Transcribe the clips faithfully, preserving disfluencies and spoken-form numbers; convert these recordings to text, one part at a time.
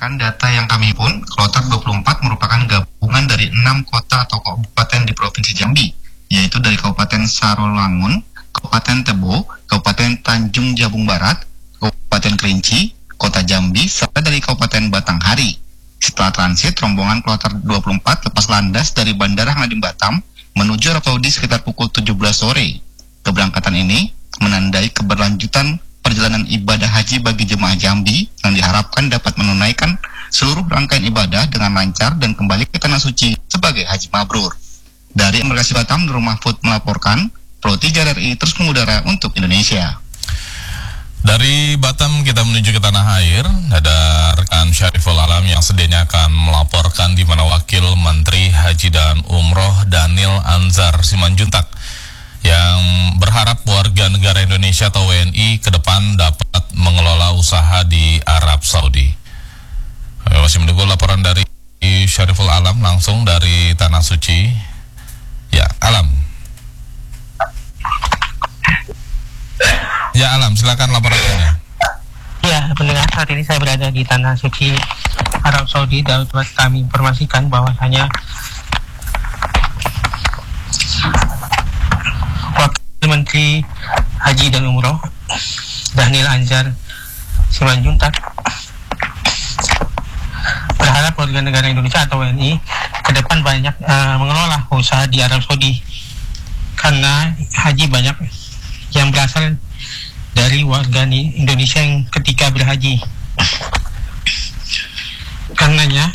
Berdasarkan data yang kami himpun, Kloter dua puluh empat merupakan gabungan dari enam kota atau kabupaten di Provinsi Jambi, yaitu dari Kabupaten Sarolangun, Kabupaten Tebo, Kabupaten Tanjung Jabung Barat, Kabupaten Kerinci, Kota Jambi, serta dari Kabupaten Batanghari. Setelah transit, rombongan Kloter dua puluh empat lepas landas dari Bandara Ngadi Batam menuju Arab Saudi sekitar pukul tujuh belas sore. Keberangkatan ini menandai keberlanjutan perjalanan ibadah haji bagi jemaah Jambi yang diharapkan dapat menunaikan seluruh rangkaian ibadah dengan lancar dan kembali ke Tanah Suci sebagai haji mabrur. Dari Embarkasi Batam, Nur Mahfud melaporkan, Pro tiga R I terus mengudara untuk Indonesia. Dari Batam kita menuju ke tanah air, ada rekan Syariful Alam yang sedianya akan melaporkan di mana Wakil Menteri Haji dan Umroh Daniel Anzar Simanjuntak yang berharap warga negara Indonesia atau W N I ke depan dapat mengelola usaha di Arab Saudi. Kami masih menunggu laporan dari Syariful Alam langsung dari Tanah Suci. Ya, Alam. Ya, Alam, silakan laporannya. Ya, pendengar, saat ini saya berada di Tanah Suci Arab Saudi. Dapat kami informasikan bahwasanya Menteri Haji dan Umroh Daniel Anzar Simanjuntak berharap warga negara Indonesia atau W N I ke depan banyak uh, mengelola usaha di Arab Saudi, karena haji banyak yang berasal dari warga Indonesia yang ketika berhaji. Karenanya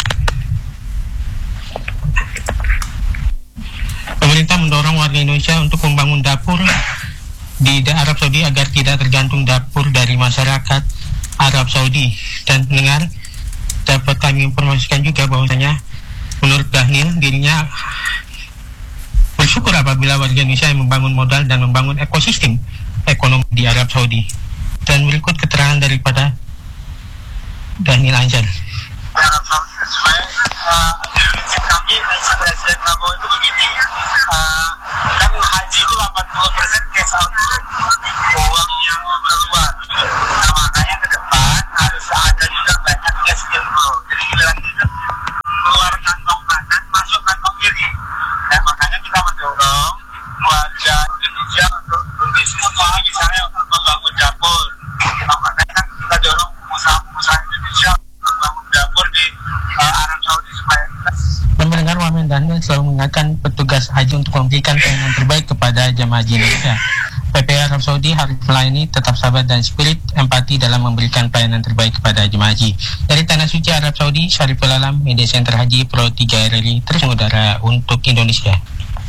pemerintah mendorong warga Indonesia untuk membangun dapur di Arab Saudi agar tidak tergantung dapur dari masyarakat Arab Saudi. Dan pendengar, dapat kami informasikan juga bahwasanya menurut Daniel, dirinya bersyukur apabila warga Indonesia yang membangun modal dan membangun ekosistem ekonomi di Arab Saudi. Dan berikut keterangan daripada Daniel Anzar. Arab Saudi supaya uh, kami Presiden Prabowo itu begini, uh, kan haji itu delapan puluh persen cash out, uang yang keluar. Nah, makanya ke depan harus ada juga banyak cash inflow. Jadi kita keluar kantong kanan, masuk kantong kiri. Dan makanya kita mendorong warga Indonesia untuk berbisnis, misalnya membangun dapur. Nah, makanya kan kita dorong usaha-usaha Indonesia membangun dapur di uh, Arab Saudi supaya kita. Dan mendengar Wamen Daniel selalu mengingatkan petugas haji untuk memberikan pelayanan terbaik kepada jemaah haji Indonesia. P P Arab Saudi harus melayani tetap sabar dan spirit empati dalam memberikan pelayanan terbaik kepada jemaah haji. Dari Tanah Suci Arab Saudi, Syariful Alam, Media Center Haji Pro tiga R I terus mengudara untuk Indonesia.